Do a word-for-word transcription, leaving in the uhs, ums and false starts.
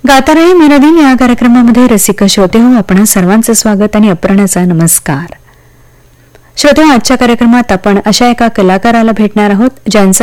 गाता रहे मेरा दिन या कार्यक्रमामध्ये रसिक श्रोते हो आपण सर्वांचं स्वागत आणि अपर्णाचा नमस्कार. श्रोते, आजच्या कार्यक्रमात आपण अशा एका कलाकाराला भेटणार आहोत ज्यांचा